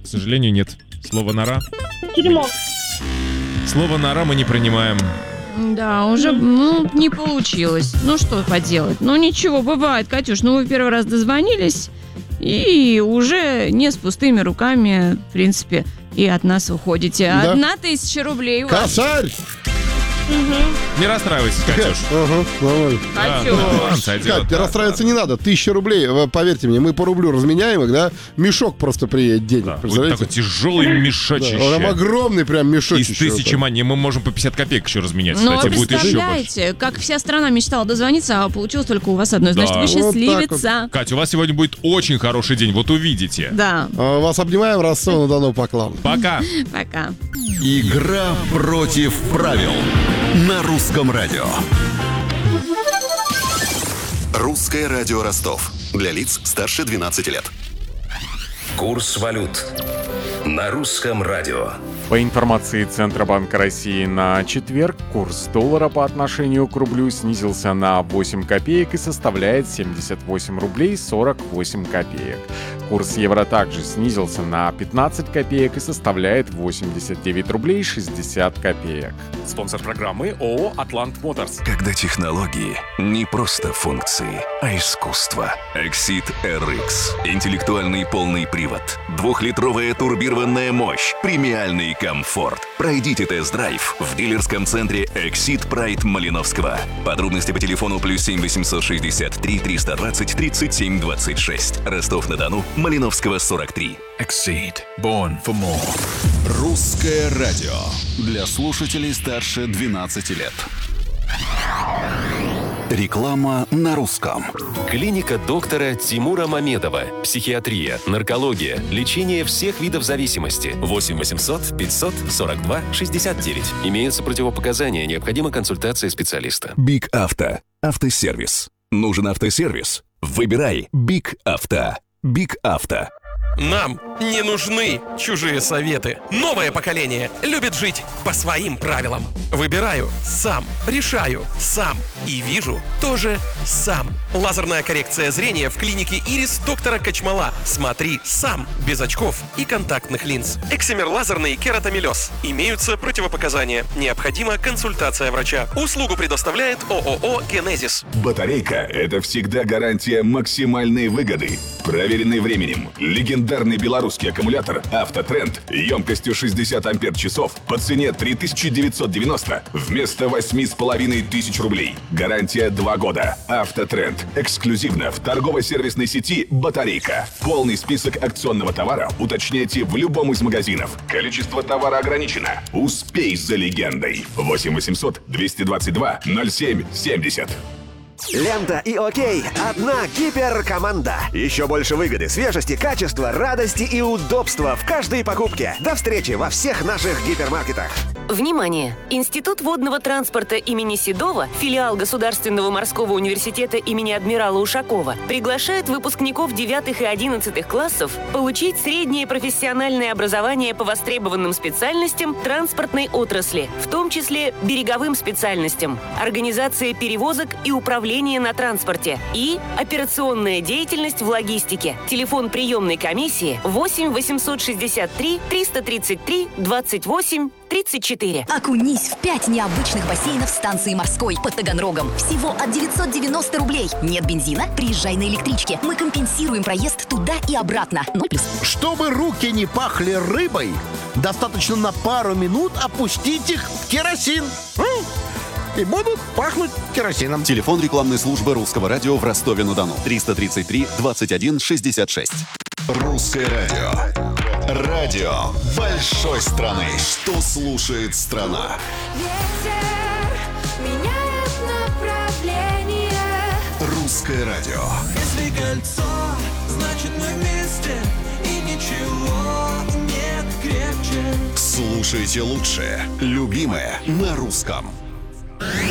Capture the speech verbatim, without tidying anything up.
К сожалению, нет. Слово «нора». Теремок. Слово «нора» мы не принимаем. Да, уже ну, не получилось. Ну, что поделать? Ну, ничего, бывает, Катюш. Ну, вы первый раз дозвонились, и уже не с пустыми руками, в принципе, и от нас уходите. Да. Одна тысяча рублей у вас. Косарь! Не расстраивайся, Катюш. Ага, нормально. Катюш. Кать, расстраиваться не надо. Тысяча рублей, вы поверьте мне, мы по рублю разменяем их, да? Мешок просто приедет денег, Да, вот представляете? такой тяжелый мешочище. Да, он там огромный прям мешочек. Из тысячи монет мы можем по пятьдесят копеек еще разменять. Ну, Кстати, вы будет еще больше. представляете, как вся страна мечтала дозвониться, а получилось только у вас одно. Значит, Да. вы Вот так счастливица. Катя, у вас сегодня будет очень хороший день, вот увидите. Да, А, Вас обнимаем, Ростов-на-Дону, поклон. Пока. пока. Игра против правил на русском радио. Русское радио Ростов. Для лиц старше двенадцати лет. Курс валют на русском радио. По информации Центробанка России на четверг, курс доллара по отношению к рублю снизился на восемь копеек и составляет семьдесят восемь рублей сорок восемь копеек. Курс евро также снизился на пятнадцать копеек и составляет восемьдесят девять рублей шестьдесят копеек. Спонсор программы ООО «Атлант Моторс». Когда технологии не просто функции, а искусство. Exit эр икс. Интеллектуальный полный привод. Двухлитровая турбированная мощь. Премиальный комфорт. Пройдите тест-драйв в дилерском центре Exit Pride Малиновского. Подробности по телефону плюс семь восемьсот шестьдесят три триста двадцать тридцать семь двадцать шесть. Ростов-на-Дону, Малиновского сорок три. Exceed. Born for more. Русское радио. Для слушателей старше двенадцати лет. Реклама на русском. Клиника доктора Тимура Мамедова. Психиатрия, наркология, лечение всех видов зависимости. восемь восемьсот пятьсот сорок два шестьдесят девять. Имеются противопоказания, необходима консультация специалиста. Биг Авто. Автосервис. Нужен автосервис? Выбирай Биг Авто. Биг Авто. Нам не нужны чужие советы. Новое поколение любит жить по своим правилам. Выбираю сам, решаю сам и вижу тоже сам. Лазерная коррекция зрения в клинике Ирис доктора Качмала. Смотри сам, без очков и контактных линз. Эксимер лазерный кератомелез. Имеются противопоказания. Необходима консультация врача. Услугу предоставляет ООО «Генезис». Батарейка – это всегда гарантия максимальной выгоды. Проверенный временем. Легендарный белорусский аккумулятор «Автотренд» емкостью шестьдесят ампер-часов по цене три тысячи девятьсот девяносто вместо восемь с половиной тысяч рублей. Гарантия два года. «Автотренд» эксклюзивно в торгово-сервисной сети «Батарейка». Полный список акционного товара уточняйте в любом из магазинов. Количество товара ограничено. Успей за легендой. восемь восемьсот двести двадцать два ноль семь семьдесят. Лента и Окей. Одна гиперкоманда. Еще больше выгоды, свежести, качества, радости и удобства в каждой покупке. До встречи во всех наших гипермаркетах. Внимание! Институт водного транспорта имени Седова, филиал Государственного морского университета имени адмирала Ушакова, приглашает выпускников девятых и одиннадцатых классов получить среднее профессиональное образование по востребованным специальностям транспортной отрасли, в том числе береговым специальностям, организация перевозок и управление на транспорте и операционная деятельность в логистике. Телефон приемной комиссии восемь восемьсот шестьдесят три триста тридцать три двадцать восемь тридцать четыре. Окунись в пять необычных бассейнов станции морской под Таганрогом. Всего от девятьсот девяносто рублей. Нет бензина? Приезжай на электричке. Мы компенсируем проезд туда и обратно. ноль плюс. Чтобы руки не пахли рыбой, достаточно на пару минут опустить их в керосин. И будут пахнуть керосином. Телефон рекламной службы Русского радио в Ростове-на-Дону. триста тридцать три двадцать один шестьдесят шесть. Русское радио. Радио большой страны. Что слушает страна? Ветер меняет направление. Русское радио. Если кольцо, значит мы вместе. И ничего нет крепче. Слушайте лучшее. Любимое на русском.